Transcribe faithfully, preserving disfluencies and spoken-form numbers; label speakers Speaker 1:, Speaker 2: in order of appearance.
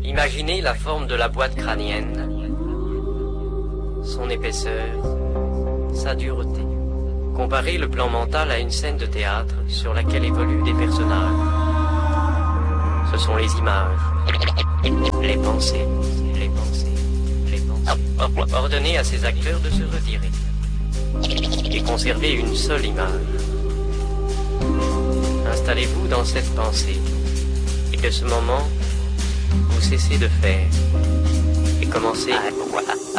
Speaker 1: Imaginez la forme de la boîte crânienne, son épaisseur, sa dureté. Comparez le plan mental à une scène de théâtre sur laquelle évoluent des personnages. Ce sont les images, les pensées, les pensées, les pensées. Ordonnez à ces acteurs de se retirer et conservez une seule image. Installez-vous dans cette pensée et de ce moment, vous cessez de faire et commencez à